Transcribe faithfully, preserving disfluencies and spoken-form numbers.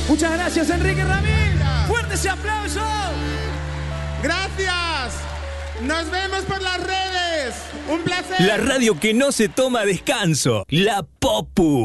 Muchas gracias, Enrique Ramírez. Fuerte ese aplauso. Gracias. Nos vemos por las redes. Un placer. La radio que no se toma descanso. La Popu.